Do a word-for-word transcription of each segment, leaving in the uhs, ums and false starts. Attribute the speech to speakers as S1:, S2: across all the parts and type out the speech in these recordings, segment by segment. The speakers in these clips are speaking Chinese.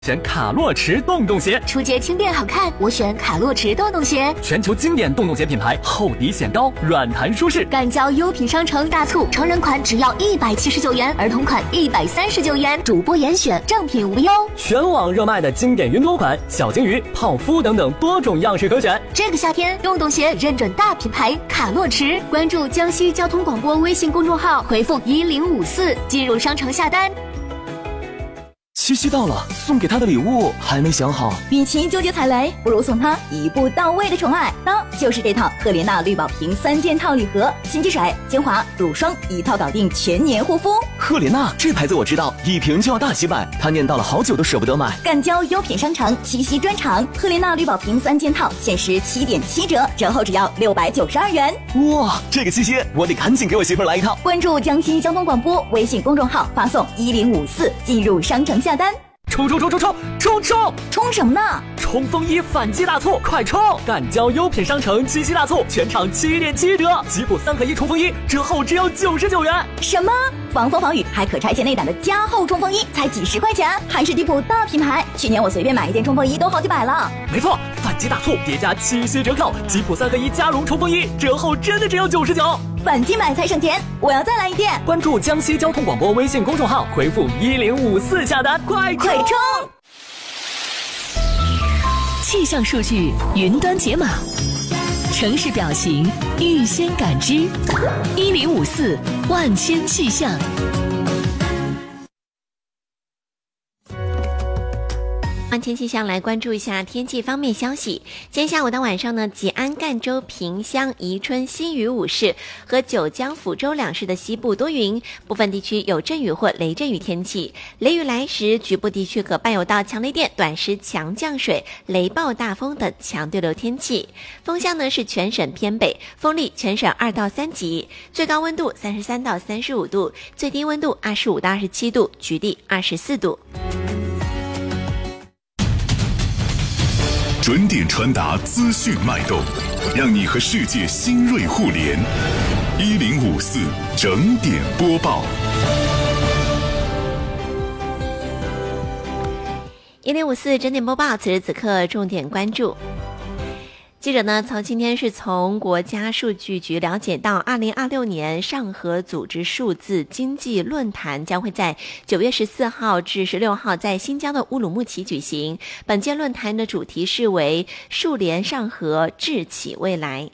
S1: 选卡洛驰洞洞鞋，
S2: 出街轻便好看，我选卡洛驰洞洞鞋。
S1: 全球经典洞洞鞋品牌，厚底显高，软弹舒适。
S2: 赶交优品商城大促，成人款只要一百七十九元，儿童款一百三十九元，主播严选，正品无忧。
S1: 全网热卖的经典云朵款、小金鱼、泡芙等等多种样式可选。
S2: 这个夏天，洞洞鞋认准大品牌卡洛驰，关注江西交通广播微信公众号，回复一零五四进入商城下单。
S1: 七夕到了，送给他的礼物还没想好。
S3: 与其纠结踩雷，不如送他一步到位的宠爱。当就是这套赫莲娜绿宝瓶三件套礼盒，心机水、精华、乳霜一套搞定全年护肤。
S1: 赫莲娜这牌子我知道，一瓶就要大几百，他念叨了好久都舍不得买。
S3: 干交优品商城七夕专场，赫莲娜绿宝瓶三件套限时七点七折，折后只要六百九十二元。
S1: 哇，这个七夕我得赶紧给我媳妇来一套。
S3: 关注江西交通广播微信公众号，发送一零五四进入商城下单。
S1: 冲冲冲冲冲冲冲！
S3: 冲什么呢？
S1: 冲锋衣反击大促，快冲！干交优品商城七夕大促，全场七点七折，吉普三合一冲锋衣折后只要九十九元。
S3: 什么？防风防雨还可拆卸内胆的加厚冲锋衣才几十块钱，还是迪普大品牌。去年我随便买一件冲锋衣都好几百了。
S1: 没错，反击大促叠加七夕折扣，吉普三合一加绒冲锋衣折后真的只有九十九。
S3: 反击买才省钱，我要再来一件。
S1: 关注江西交通广播微信公众号，回复一零五四下单，快
S3: 快冲！
S4: 气象数据云端解码，城市表情预先感知，一零五四万千气象。
S5: 万千气象来关注一下天气方面消息。今天下午到晚上呢，吉安、赣州、萍乡、宜春、新余五市和九江、抚州两市的西部多云，部分地区有阵雨或雷阵雨天气。雷雨来时，局部地区可伴有到强雷电、短时强降水、雷暴大风等强对流天气。风向呢是全省偏北，风力全省二到三级，最高温度三十三到三十五度，最低温度二十五到二十七度，局地二十四度。
S6: 准点传达资讯脉动，让你和世界新锐互联。一零五四整点播报。
S5: 一零五四整点播报，此时此刻重点关注。记者呢，从今天是从国家数据局了解到，二零二六年上合组织数字经济论坛将会在九月十四号至十六号在新疆的乌鲁木齐举行。本届论坛的主题是为数联上合，智启未来。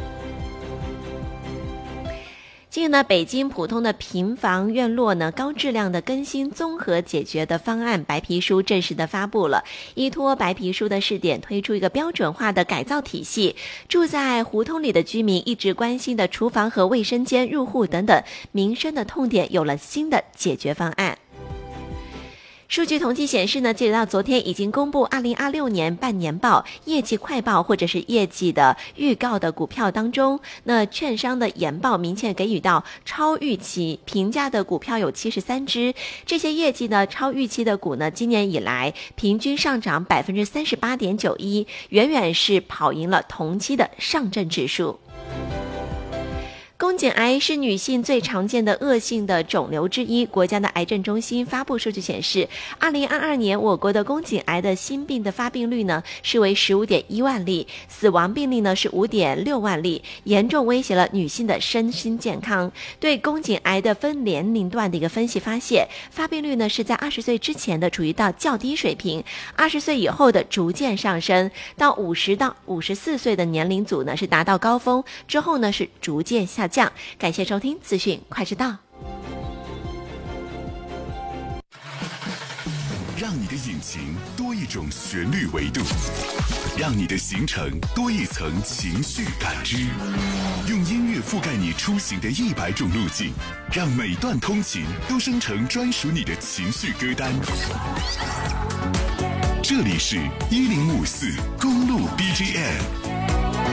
S5: 近日呢，北京普通的平房院落呢，高质量的更新综合解决的方案白皮书正式的发布了。依托白皮书的试点，推出一个标准化的改造体系。住在胡同里的居民一直关心的厨房和卫生间、入户等等民生的痛点，有了新的解决方案。数据统计显示呢，截止到昨天已经公布二零二六年半年报、业绩快报或者是业绩的预告的股票当中，那券商的研报明确给予到超预期评价的股票有七十三只，这些业绩呢超预期的股呢，今年以来平均上涨百分之三十八点九一，远远是跑赢了同期的上证指数。宫颈癌是女性最常见的恶性的肿瘤之一。国家的癌症中心发布数据显示，二零二二年我国的宫颈癌的新病的发病率呢是为十五点一万例，死亡病例呢是五点六万例，严重威胁了女性的身心健康。对宫颈癌的分年龄段的一个分析发现，发病率呢是在二十岁之前的处于到较低水平，二十岁以后的逐渐上升，到五十到五十四岁的年龄组呢是达到高峰，之后呢是逐渐下降。感谢收听资讯快知道，
S6: 让你的引擎多一种旋律维度，让你的行程多一层情绪感知，用音乐覆盖你出行的一百种路径，让每段通勤都生成专属你的情绪歌单。这里是一零五四公路 B G M。